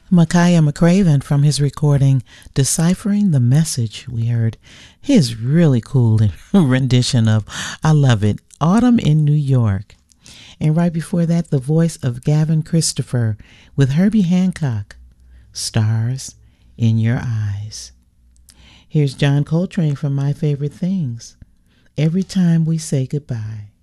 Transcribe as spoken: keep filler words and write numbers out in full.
Micaiah McCraven from his recording Deciphering the Message. We heard his really cool rendition of I Love It, Autumn in New York. And right before that, the voice of Gavin Christopher with Herbie Hancock, Stars in Your Eyes. Here's John Coltrane from My Favorite Things, Every Time We Say Goodbye.